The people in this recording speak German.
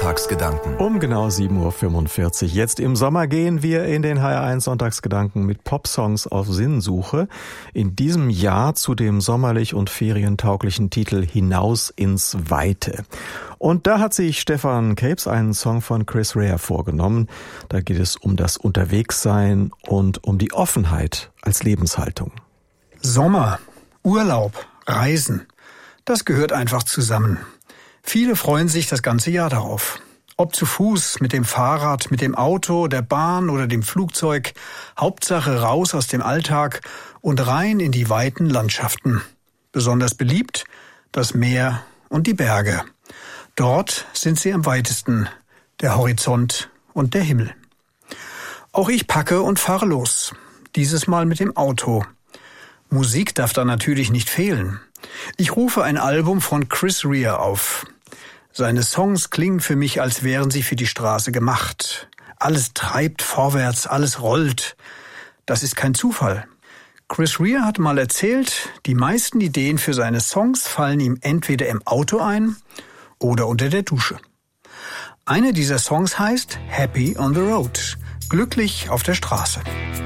Sonntagsgedanken. Um genau 7.45 Uhr. Jetzt im Sommer gehen wir in den HR1 Sonntagsgedanken mit Popsongs auf Sinnsuche. In diesem Jahr zu dem sommerlich und ferientauglichen Titel Hinaus ins Weite. Und da hat sich Stefan Capes einen Song von Chris Rea vorgenommen. Da geht es um das Unterwegssein und um die Offenheit als Lebenshaltung. Sommer, Urlaub, Reisen, das gehört einfach zusammen. Viele freuen sich das ganze Jahr darauf. Ob zu Fuß, mit dem Fahrrad, mit dem Auto, der Bahn oder dem Flugzeug. Hauptsache raus aus dem Alltag und rein in die weiten Landschaften. Besonders beliebt das Meer und die Berge. Dort sind sie am weitesten, der Horizont und der Himmel. Auch ich packe und fahre los. Dieses Mal mit dem Auto. Musik darf da natürlich nicht fehlen. Ich rufe ein Album von Chris Rea auf. Seine Songs klingen für mich, als wären sie für die Straße gemacht. Alles treibt vorwärts, alles rollt. Das ist kein Zufall. Chris Rea hat mal erzählt, die meisten Ideen für seine Songs fallen ihm entweder im Auto ein oder unter der Dusche. Einer dieser Songs heißt Happy on the Road, glücklich auf der Straße.